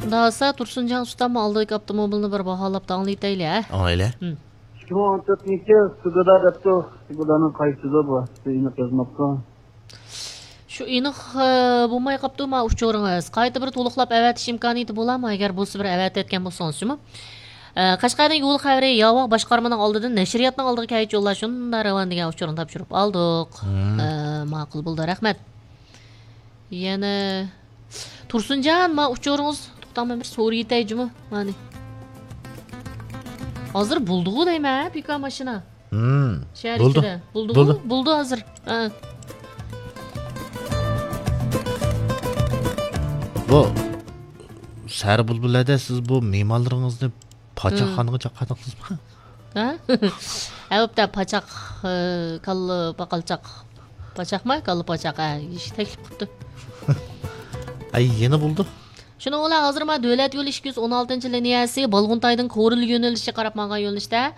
Şunda olsa Tursuncan ustam aldık avtomobilini bir bahalap tanıytaylı ha. Öyle. Şu teknikte sigara yaptı. Sigaranın kayıtıda bu. Suyunu kazmakta. Şu iniq bulmay qaptımı uçurunuz. Qayta bir to'liqlab avatish imkoniyati bo'ladimi agar bo'lsa bir avat etgan bo'lsangiz-mi? Qashqardan yo'l xavri yovoq boshqarmaning oldidan nashriyatning oldiga kayt yo'llash unda ravan degan uchurini topshirib oldik. Ma'qul bo'ldi, rahmat. Yana Tursunjon, men uchuringiz to'xtamay bir so'raytayjimi? Mani. Hozir buldi-ku deyman, pika mashina. Shahar ichida. Buldi hozir. Bu Sar bulbulada siz bu me'morlaringizni pochaxonaga chaqardingizmi? Ha? Avibda pochaq, kalli baqalchaq. Pochaqmi? Kalli pochaq. Ish taklif qilibdi. Ay, yana bo'ldi. Shuni ola hozir men davlat yo'l 216-liniyasi Balg'untaydan Qo'ril yo'nalishi qarab menga yo'nalishda